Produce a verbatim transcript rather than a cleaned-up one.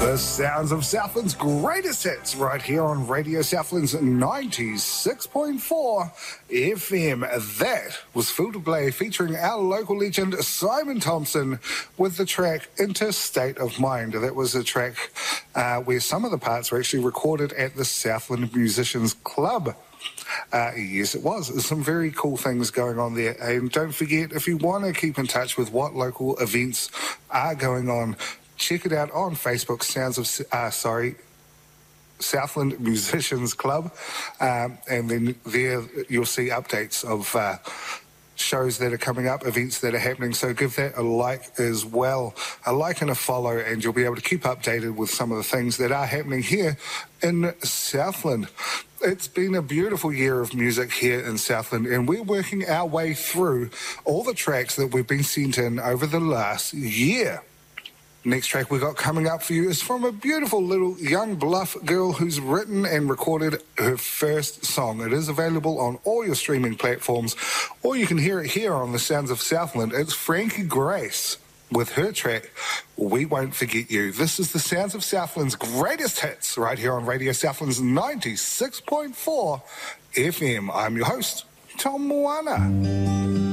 The sounds of Southland's greatest hits right here on Radio Southland's ninety-six point four F M. That was Full to Play featuring our local legend Simon Thompson with the track Interstate of Mind. That was a track uh, where some of the parts were actually recorded at the Southland Musicians Club. Uh, yes, it was. Some very cool things going on there. And don't forget, if you want to keep in touch with what local events are going on, check it out on Facebook, Sounds of, uh, sorry, Southland Musicians Club. Um, and then there you'll see updates of uh, shows that are coming up, events that are happening. So give that a like as well. A like and a follow, and you'll be able to keep updated with some of the things that are happening here in Southland. It's been a beautiful year of music here in Southland, and we're working our way through all the tracks that we've been sent in over the last year. Next track we got coming up for you is from a beautiful little young bluff girl who's written and recorded her first song. It is available on all your streaming platforms, or you can hear it here on the Sounds of Southland. It's Frankie Grace with her track, We Won't Forget You. This is the Sounds of Southland's greatest hits right here on Radio Southland's ninety-six point four F M. I'm your host, Tom Moana.